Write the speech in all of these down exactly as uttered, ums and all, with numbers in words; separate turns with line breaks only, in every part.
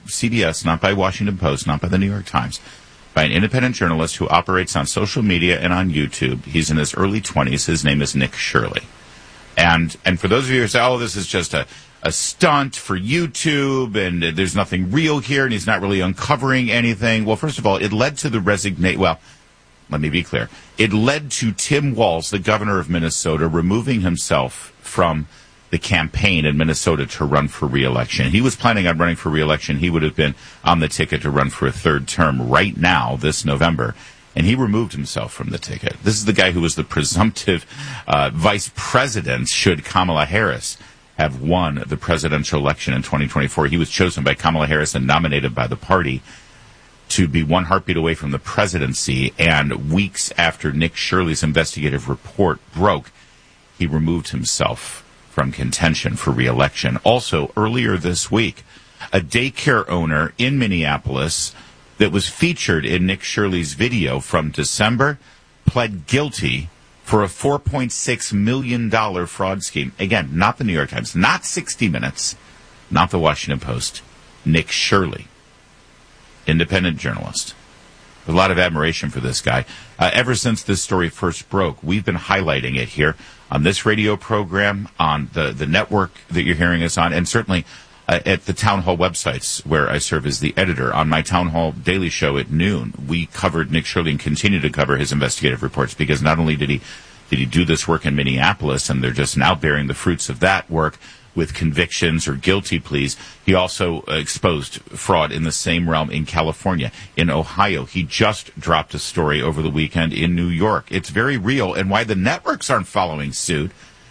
C B S, not by Washington Post, not by the New York Times, by an independent journalist who operates on social media and on YouTube. He's in his early twenties. His name is Nick Shirley. And and for those of you who say, oh, this is just a, a stunt for YouTube and there's nothing real here and he's not really uncovering anything. Well, first of all, it led to the resignation. Well, let me be clear. It led to Tim Walz, the governor of Minnesota, removing himself from the campaign in Minnesota to run for re-election. He was planning on running for re-election. He would have been on the ticket to run for a third term right now, this November. And he removed himself from the ticket. This is the guy who was the presumptive uh, vice president should Kamala Harris have won the presidential election in twenty twenty-four. He was chosen by Kamala Harris and nominated by the party to be one heartbeat away from the presidency. And weeks after Nick Shirley's investigative report broke, he removed himself from contention for re-election. Also, earlier this week, a daycare owner in Minneapolis that was featured in Nick Shirley's video from December pled guilty for a four point six million dollars fraud scheme. Again, not the New York Times, not sixty minutes, not the Washington Post. Nick Shirley, independent journalist. A lot of admiration for this guy. Uh, ever since this story first broke, we've been highlighting it here on this radio program, on the, the network that you're hearing us on, and certainly uh, at the Town Hall websites where I serve as the editor. On my Town Hall Daily Show at noon, we covered Nick Shirley and continue to cover his investigative reports because not only did he did he do this work in Minneapolis, and they're just now bearing the fruits of that work with convictions or guilty pleas, he also uh, exposed fraud in the same realm in California, in Ohio. He just dropped a story over the weekend in New York. It's very real, and why the networks aren't following suit,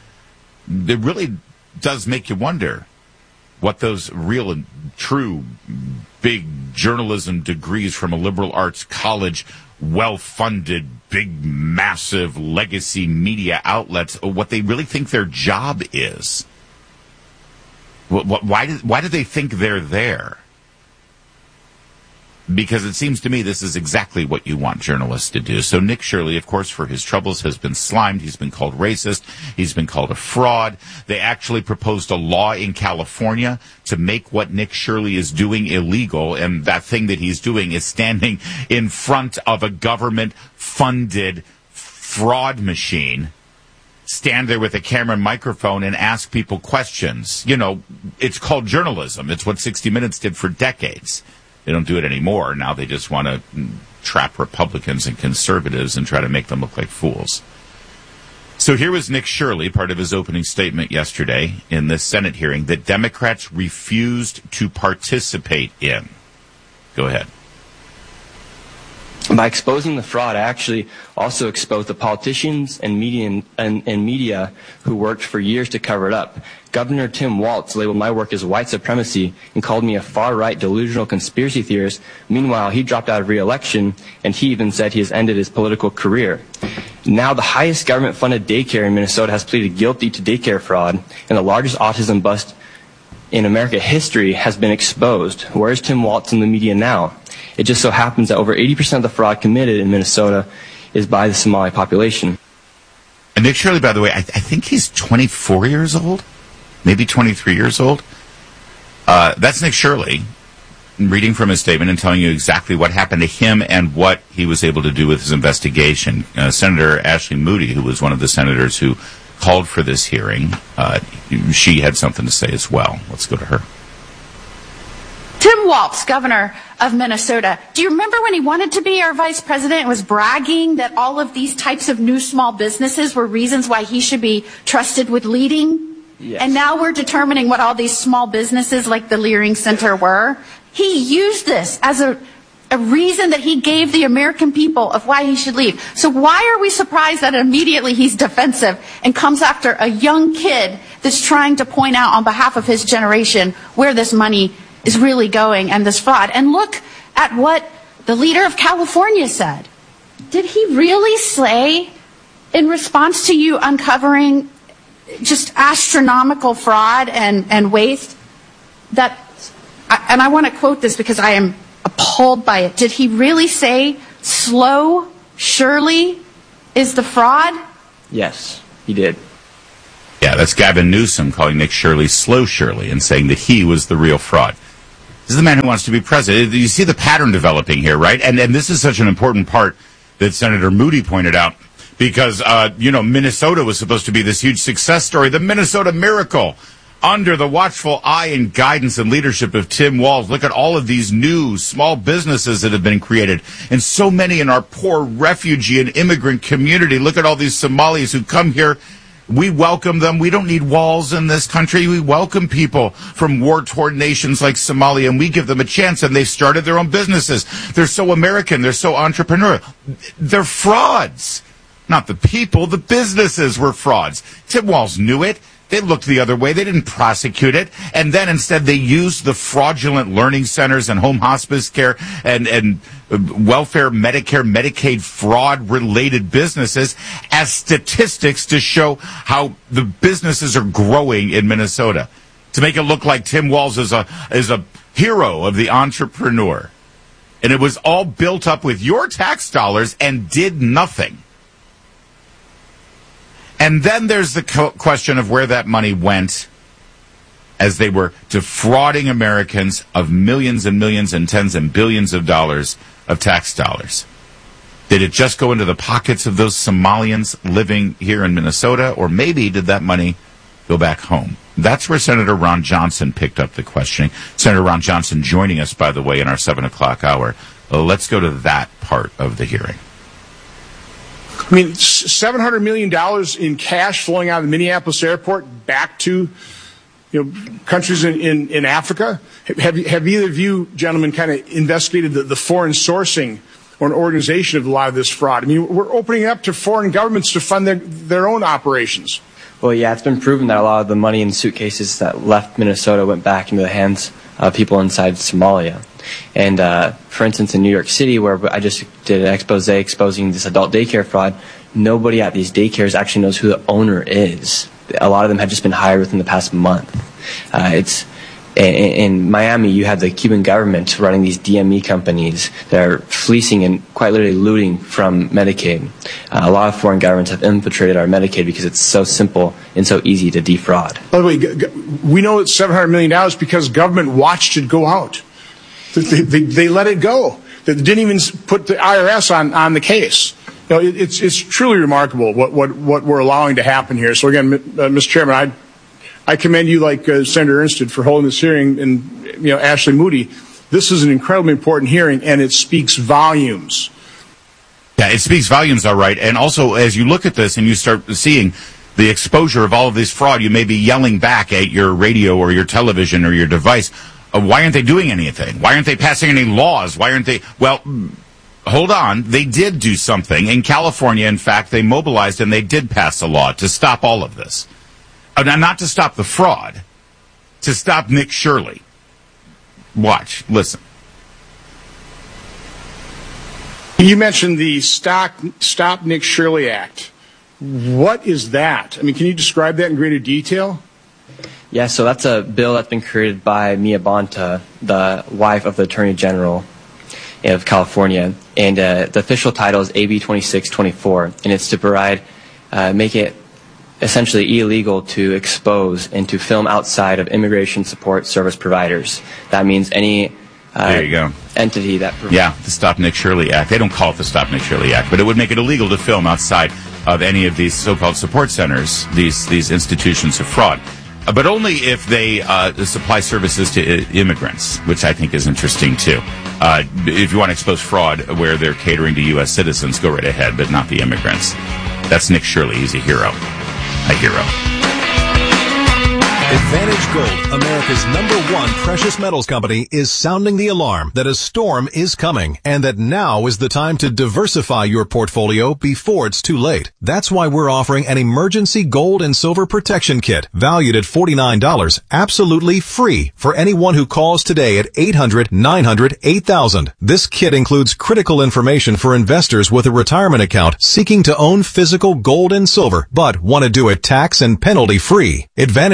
it really does make you wonder what those real and true big journalism degrees from a liberal arts college, well-funded, big, massive legacy media outlets, what they really think their job is. Why do, why do they think they're there? Because it seems to me this is exactly what you want journalists to do. So Nick Shirley, of course, for his troubles, has been slimed. He's been called racist. He's been called a fraud. They actually proposed a law in California to make what Nick Shirley is doing illegal, and that thing that he's doing is standing in front of a government-funded fraud machine, stand there with a camera and microphone and ask people questions. You know, it's called journalism. It's what sixty minutes did for decades. They don't do it anymore. Now they just want to trap Republicans and conservatives and try to make them look like fools. So here was Nick Shirley, part of his opening statement yesterday in the Senate hearing that Democrats refused to participate in. Go ahead.
By exposing the fraud, I actually also exposed the politicians and media and, and media who worked for years to cover it up. Governor Tim Walz labeled my work as white supremacy and called me a far-right delusional conspiracy theorist. Meanwhile, he dropped out of re-election, and he even said he has ended his political career. Now, the highest government-funded daycare in Minnesota has pleaded guilty to daycare fraud, and the largest autism bust in American history has been exposed. Where is Tim Walz in the media now? It just so happens that over eighty percent of the fraud committed in Minnesota is by the Somali population.
And Nick Shirley, by the way, I, th- I think he's twenty-four years old, maybe twenty-three years old. Uh, that's Nick Shirley reading from his statement and telling you exactly what happened to him and what he was able to do with his investigation. Uh, Senator Ashley Moody, who was one of the senators who called for this hearing, uh, she had something to say as well. Let's go to her.
Tim Walz, governor of Minnesota. Do you remember when he wanted to be our vice president and was bragging that all of these types of new small businesses were reasons why he should be trusted with leading? Yes. And now we're determining what all these small businesses like the Leering Center were. He used this as a, a reason that he gave the American people of why he should leave. So why are we surprised that immediately he's defensive and comes after a young kid that's trying to point out on behalf of his generation where this money is really going and this fraud? And look at what the leader of California said. Did he really say, in response to you uncovering just astronomical fraud and, and waste, that, and I want to quote this because I am appalled by it. Did he really say, slow Shirley is the fraud?
Yes, he did.
Yeah, that's Gavin Newsom calling Nick Shirley slow Shirley and saying that he was the real fraud. This is the man who wants to be president. You see the pattern developing here, right? And and this is such an important part that Senator Moody pointed out, because, uh, you know, Minnesota was supposed to be this huge success story, the Minnesota Miracle, under the watchful eye and guidance and leadership of Tim Walz. Look at all of these new small businesses that have been created, and so many in our poor refugee and immigrant community. Look at all these Somalis who come here. We welcome them. We don't need walls in this country. We welcome people from war-torn nations like Somalia, and we give them a chance, and they've started their own businesses. They're so American. They're so entrepreneurial. They're frauds. Not the people. The businesses were frauds. Tim Walz knew it. They looked the other way. They didn't prosecute it. And then instead they used the fraudulent learning centers and home hospice care and, and welfare, Medicare, Medicaid fraud-related businesses as statistics to show how the businesses are growing in Minnesota, to make it look like Tim Walz is a, is a hero of the entrepreneur. And it was all built up with your tax dollars and did nothing. And then there's the co- question of where that money went as they were defrauding Americans of millions and millions and tens and billions of dollars of tax dollars. Did it just go into the pockets of those Somalians living here in Minnesota, or maybe did that money go back home? That's where Senator Ron Johnson picked up the questioning. Senator Ron Johnson joining us, by the way, in our seven o'clock hour. Well, let's go to that part of the hearing.
I mean, seven hundred million dollars in cash flowing out of the Minneapolis airport back to, you know, countries in, in, in Africa. Have, have either of you gentlemen kind of investigated the, the foreign sourcing or an organization of a lot of this fraud? I mean, we're opening up to foreign governments to fund their, their own operations.
Well, yeah, it's been proven that a lot of the money in suitcases that left Minnesota went back into the hands of people inside Somalia. And, uh, for instance, in New York City, where I just did an expose exposing this adult daycare fraud, nobody at these daycares actually knows who the owner is. A lot of them had just been hired within the past month. Uh, it's in, in Miami, you have the Cuban government running these D M E companies that are fleecing and quite literally looting from Medicaid. Uh, a lot of foreign governments have infiltrated our Medicaid because it's so simple and so easy to defraud.
By the way, g- g- we know it's seven hundred million dollars because government watched it go out. They, they, they let it go. They didn't even put the I R S on, on the case. You know, it, it's it's truly remarkable what, what, what we're allowing to happen here. So again, uh, Mister Chairman, I I commend you, like uh, Senator Ernst did, for holding this hearing, and you know, Ashley Moody. This is an incredibly important hearing, and it speaks volumes.
Yeah, it speaks volumes, all right. And also, as you look at this and you start seeing the exposure of all of this fraud, you may be yelling back at your radio or your television or your device. Uh, why aren't they doing anything? Why aren't they passing any laws? Why aren't they? Well, hold on. They did do something. In California, in fact, they mobilized and they did pass a law to stop all of this. Uh, not to stop the fraud, to stop Nick Shirley. Watch. Listen.
You mentioned the Stop, Stop Nick Shirley Act. What is that? I mean, can you describe that in greater detail?
Yeah, so that's a bill that's been created by Mia Bonta, the wife of the Attorney General of California. And uh, the official title is A B twenty-six twenty-four, and it's to provide, uh, make it essentially illegal to expose and to film outside of immigration support service providers. That means any uh,
there you go.
entity that... Provides-
yeah, the Stop Nick Shirley Act. They don't call it the Stop Nick Shirley Act, but it would make it illegal to film outside of any of these so-called support centers, these, these institutions of fraud. Uh, but only if they uh, supply services to I- immigrants, which I think is interesting, too. Uh, if you want to expose fraud where they're catering to U S citizens, go right ahead, but not the immigrants. That's Nick Shirley. He's a hero. A hero.
Advantage Gold, America's number one precious metals company, is sounding the alarm that a storm is coming and that now is the time to diversify your portfolio before it's too late. That's why we're offering an emergency gold and silver protection kit valued at forty-nine dollars, absolutely free for anyone who calls today at eight hundred nine hundred eight thousand. This kit includes critical information for investors with a retirement account seeking to own physical gold and silver but want to do it tax and penalty free. Advantage Gold has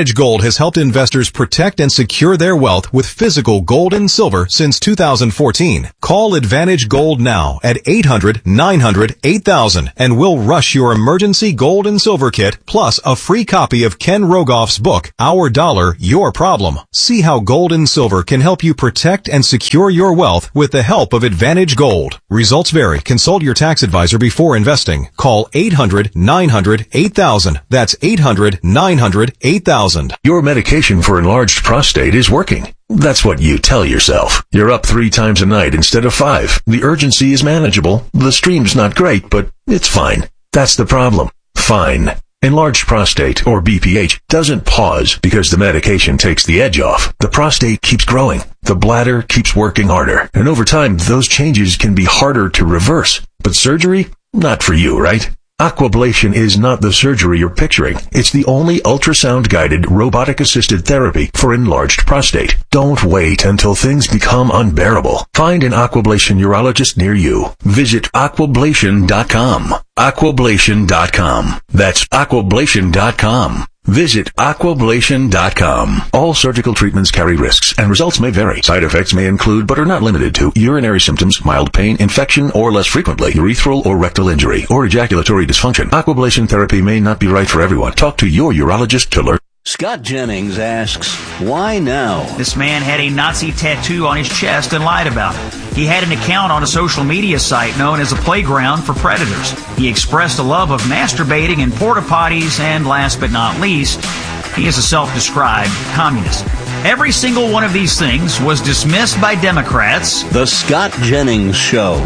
has helped investors protect and secure their wealth with physical gold and silver since two thousand fourteen. Call Advantage Gold now at eight hundred, nine hundred, eight thousand and we'll rush your emergency gold and silver kit plus a free copy of Ken Rogoff's book, Our Dollar, Your Problem. See how gold and silver can help you protect and secure your wealth with the help of Advantage Gold. Results vary. Consult your tax advisor before investing. Call eight hundred, nine hundred, eight thousand. That's eight hundred, nine hundred, eight thousand.
Your medication for enlarged prostate is working. That's what you tell yourself. You're up three times a night instead of five. The urgency is manageable. The stream's not great, but it's fine. That's the problem. Fine. Enlarged prostate, or B P H, doesn't pause because the medication takes the edge off. The prostate keeps growing. The bladder keeps working harder. And over time, those changes can be harder to reverse. But surgery? Not for you, right? Aquablation is not the surgery you're picturing. It's the only ultrasound-guided, robotic-assisted therapy for enlarged prostate. Don't wait until things become unbearable. Find an Aquablation urologist near you. Visit aquablation dot com. aquablation dot com. That's aquablation dot com. Visit aquablation dot com. All surgical treatments carry risks, and results may vary. Side effects may include, but are not limited to, urinary symptoms, mild pain, infection, or less frequently, urethral or rectal injury, or ejaculatory dysfunction. Aquablation therapy may not be right for everyone. Talk to your urologist to learn.
Scott Jennings asks, why now?
This man had a Nazi tattoo on his chest and lied about it. He had an account on a social media site known as a playground for predators. He expressed a love of masturbating in porta potties, and last but not least, he is a self-described communist. Every single one of these things was dismissed by Democrats.
The Scott Jennings Show.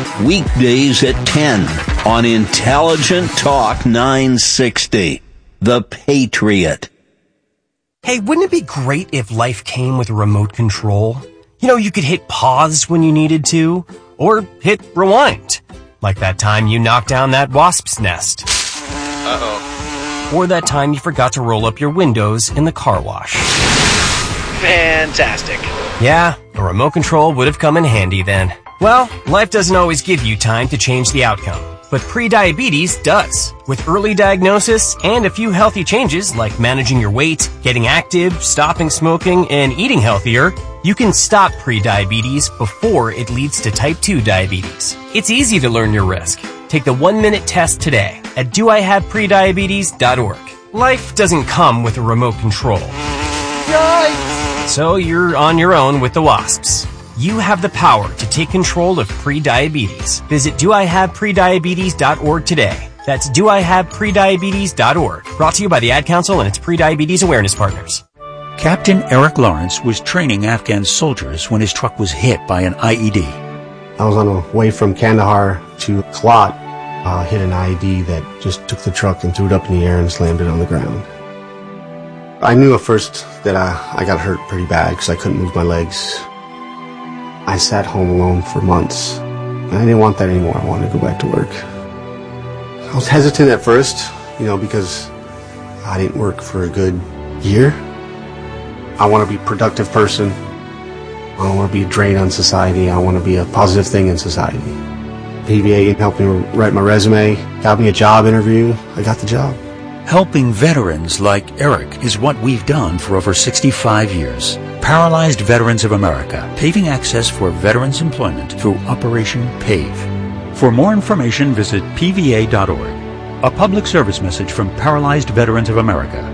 Weekdays at ten on Intelligent Talk nine sixty. The Patriot.
Hey, wouldn't it be great if life came with a remote control? You know, you could hit pause when you needed to, or hit rewind. Like that time you knocked down that wasp's nest. Uh-oh. Or that time you forgot to roll up your windows in the car wash.
Fantastic.
Yeah, a remote control would have come in handy then. Well, life doesn't always give you time to change the outcome. But prediabetes does. With early diagnosis and a few healthy changes like managing your weight, getting active, stopping smoking, and eating healthier, you can stop prediabetes before it leads to type two diabetes. It's easy to learn your risk. Take the one-minute test today at do I have prediabetes dot org. Life doesn't come with a remote control. Yikes! So you're on your own with the wasps. You have the power to take control of prediabetes. Visit do I have prediabetes dot org today. That's do I have prediabetes dot org. Brought to you by the Ad Council and its prediabetes awareness partners.
Captain Eric Lawrence was training Afghan soldiers when his truck was hit by an I E D.
I was on the way from Kandahar to Kalat, uh, hit an I E D that just took the truck and threw it up in the air and slammed it on the ground. I knew at first that I, I got hurt pretty bad because I couldn't move my legs. I sat home alone for months. I didn't want that anymore. I wanted to go back to work. I was hesitant at first, you know, because I didn't work for a good year. I want to be a productive person. I don't want to be a drain on society. I want to be a positive thing in society. P V A helped me write my resume, got me a job interview. I got the job.
Helping veterans like Eric is what we've done for over sixty-five years. Paralyzed Veterans of America, paving access for veterans' employment through Operation PAVE. For more information, visit P V A dot org. A public service message from Paralyzed Veterans of America.